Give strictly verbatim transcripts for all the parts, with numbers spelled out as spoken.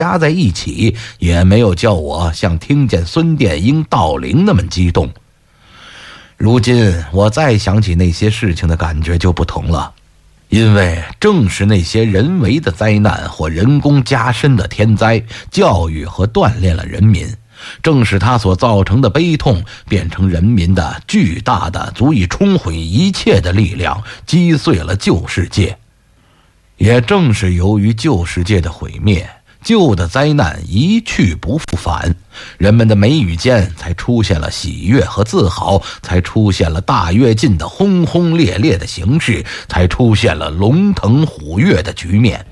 加在一起，也没有叫我像听见孙殿英盗铃那么激动。如今我再想起那些事情的感觉就不同了，因为正是那些人为的灾难或人工加深的天灾，教育和锻炼了人民，正是它所造成的悲痛变成人民的巨大的足以冲毁一切的力量，击碎了旧世界。也正是由于旧世界的毁灭，旧的灾难一去不复返，人们的眉宇间才出现了喜悦和自豪，才出现了大跃进的轰轰烈烈的形势，才出现了龙腾虎跃的局面。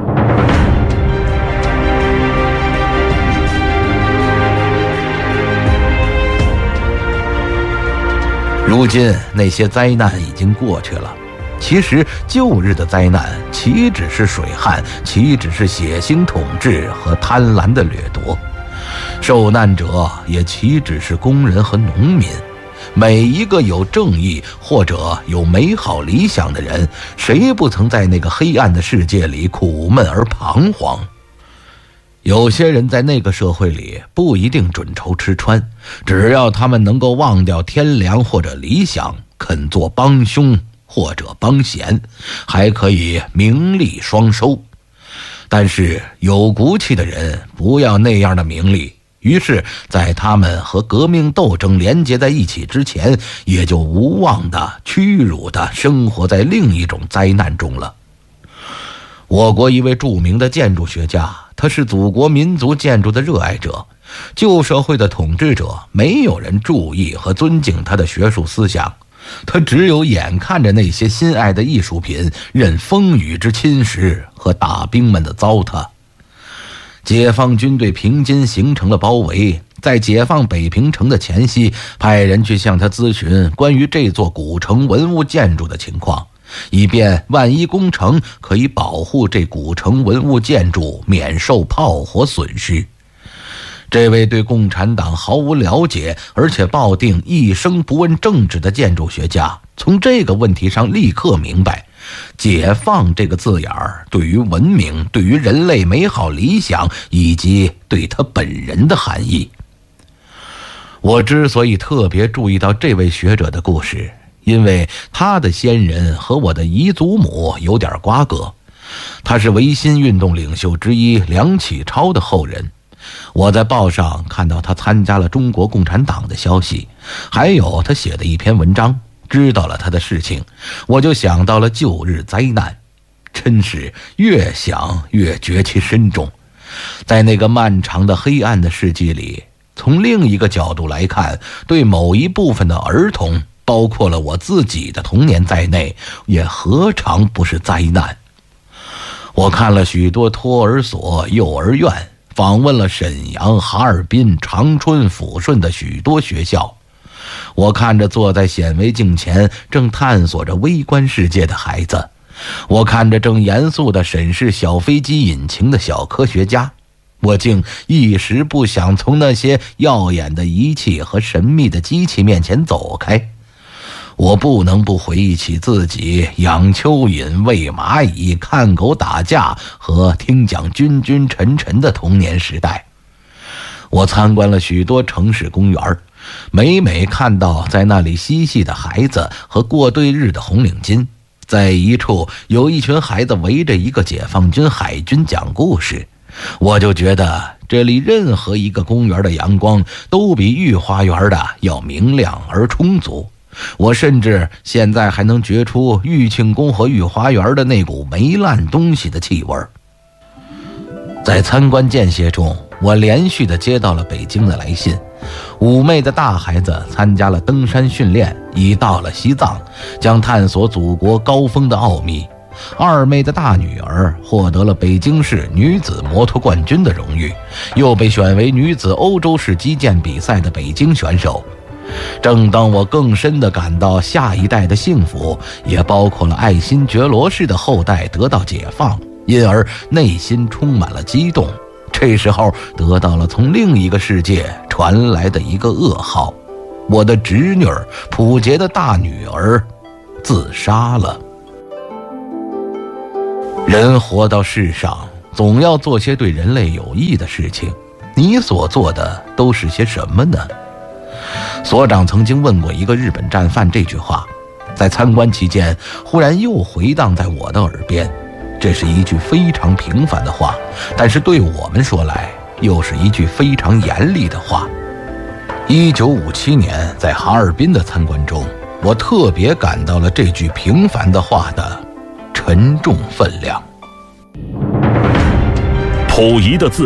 如今那些灾难已经过去了，其实旧日的灾难岂止是水旱，岂止是血腥统治和贪婪的掠夺，受难者也岂止是工人和农民。每一个有正义或者有美好理想的人，谁不曾在那个黑暗的世界里苦闷而彷徨？有些人在那个社会里不一定准愁吃穿，只要他们能够忘掉天良或者理想，肯做帮凶或者帮闲，还可以名利双收。但是有骨气的人不要那样的名利，于是在他们和革命斗争连结在一起之前，也就无望的屈辱的生活在另一种灾难中了。我国一位著名的建筑学家，他是祖国民族建筑的热爱者，旧社会的统治者没有人注意和尊敬他的学术思想，他只有眼看着那些心爱的艺术品任风雨之侵蚀和大兵们的糟蹋。解放军对平津形成了包围，在解放北平城的前夕，派人去向他咨询关于这座古城文物建筑的情况，以便万一攻城可以保护这古城文物建筑免受炮火损失。这位对共产党毫无了解，而且抱定一生不问政治的建筑学家，从这个问题上立刻明白，解放这个字眼儿对于文明，对于人类美好理想，以及对他本人的含义。我之所以特别注意到这位学者的故事，因为他的先人和我的姨祖母有点瓜葛。他是维新运动领袖之一梁启超的后人。我在报上看到他参加了中国共产党的消息，还有他写的一篇文章，知道了他的事情，我就想到了旧日灾难，真是越想越觉其深重。在那个漫长的黑暗的世纪里，从另一个角度来看，对某一部分的儿童，包括了我自己的童年在内，也何尝不是灾难。我看了许多托儿所、幼儿园，访问了沈阳、哈尔滨、长春、抚顺的许多学校。我看着坐在显微镜前正探索着微观世界的孩子，我看着正严肃地审视小飞机引擎的小科学家，我竟一时不想从那些耀眼的仪器和神秘的机器面前走开。我不能不回忆起自己养蚯蚓、喂蚂蚁、看狗打架和听讲君君臣臣的童年时代。我参观了许多城市公园，每每看到在那里嬉戏的孩子和过对日的红领巾，在一处有一群孩子围着一个解放军海军讲故事，我就觉得这里任何一个公园的阳光都比御花园的要明亮而充足。我甚至现在还能觉出玉庆宫和御花园的那股霉烂东西的气味。在参观间歇中，我连续地接到了北京的来信。五妹的大孩子参加了登山训练，已到了西藏，将探索祖国高峰的奥秘。二妹的大女儿获得了北京市女子摩托冠军的荣誉，又被选为女子欧洲市击剑比赛的北京选手。正当我更深地感到下一代的幸福，也包括了爱新觉罗氏的后代得到解放，因而内心充满了激动。这时候得到了从另一个世界传来的一个噩耗，我的侄女儿溥杰的大女儿自杀了。人活到世上， 总要做些对人类有益的事情。你所做的都是些什么呢？所长曾经问过一个日本战犯这句话，在参观期间忽然又回荡在我的耳边。这是一句非常平凡的话，但是对我们说来又是一句非常严厉的话。一九五七年在哈尔滨的参观中，我特别感到了这句平凡的话的沉重分量。 溥仪的自